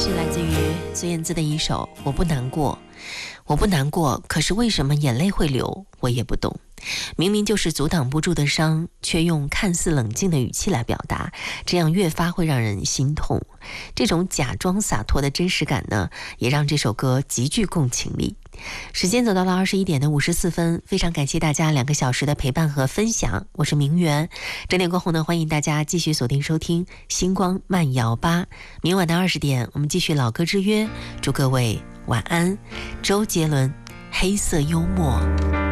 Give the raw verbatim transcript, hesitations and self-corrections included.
是来自于孙燕姿的一首《我不难过》，我不难过，可是为什么眼泪会流，我也不懂。明明就是阻挡不住的伤，却用看似冷静的语气来表达，这样越发会让人心痛。这种假装洒脱的真实感呢，也让这首歌极具共情力。时间走到了二十一点的五十四分，非常感谢大家两个小时的陪伴和分享，我是明媛。整点过后呢，欢迎大家继续锁定收听星光慢摇吧。明晚的二十点，我们继续老歌之约，祝各位晚安。周杰伦，黑色幽默。